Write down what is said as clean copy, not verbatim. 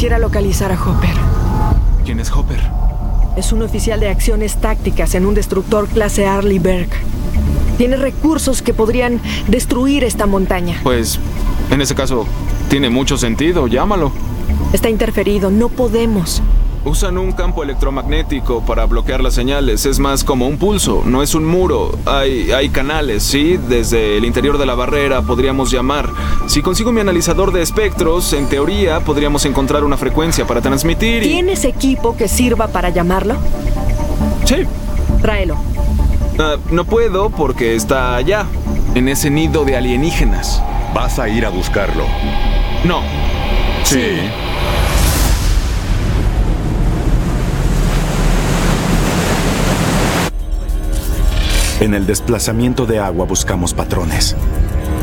Quisiera localizar a Hopper. ¿Quién es Hopper? Es un oficial de acciones tácticas en un destructor clase Arleigh Burke. Tiene recursos que podrían destruir esta montaña. Pues, en ese caso, tiene mucho sentido. Llámalo. Está interferido. No podemos. Usan un campo electromagnético para bloquear las señales. Es más como un pulso, no es un muro. Hay canales, ¿sí? Desde el interior de la barrera podríamos llamar. Si consigo mi analizador de espectros, en teoría podríamos encontrar una frecuencia para transmitir y... ¿Tienes equipo que sirva para llamarlo? Sí. Tráelo. No puedo porque está allá, en ese nido de alienígenas. ¿Vas a ir a buscarlo? No. Sí. En el desplazamiento de agua buscamos patrones.